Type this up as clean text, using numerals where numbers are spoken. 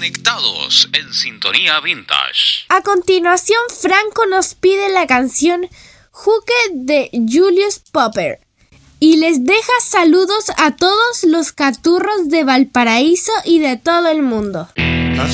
conectados en Sintonía Vintage. A continuación, Franco nos pide la canción Juke de Julius Popper y les deja saludos a todos los caturros de Valparaíso y de todo el mundo.